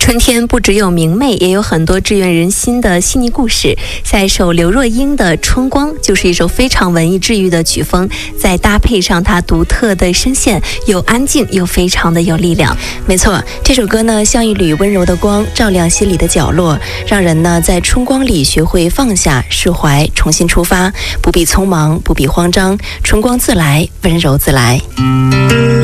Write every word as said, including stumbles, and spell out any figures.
春天不只有明媚，也有很多治愈人心的细腻故事。下一首刘若英的《春光》就是一首非常文艺治愈的曲风，再搭配上它独特的声线，又安静又非常的有力量。 没错，这首歌呢像一缕温柔的光，照亮心里的角落，让人呢在春光里学会放下释怀，重新出发，不必匆忙，不必慌张，春光自来，温柔自来。